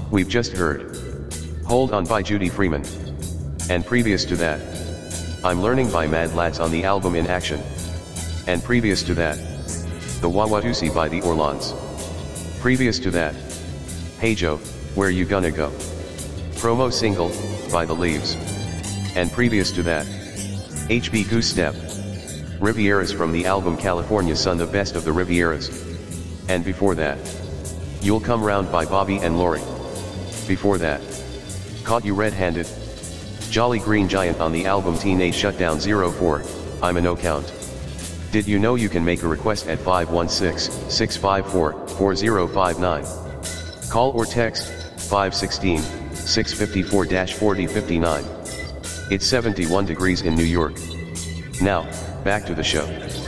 we've just heard Hold On by Judy Freeman. And previous to that, I'm Learning by Mad Lads on the album In Action. And previous to that, The Wawatusi by the Orlons. Previous to that, Hey Joe, Where You Gonna Go? Promo single, by The Leaves. And previous to that, HB Goose Step, Rivieras from the album California Sun, the best of the Rivieras. And before that, You'll Come Round by Bobby and Lori. Before that, Caught You Red-Handed, Jolly Green Giant on the album Teenage Shutdown 04, I'm a No Count. Did you know you can make a request at 516-654-4059? Call or text 516-654-4059. It's 71 degrees in New York. Now, back to the show.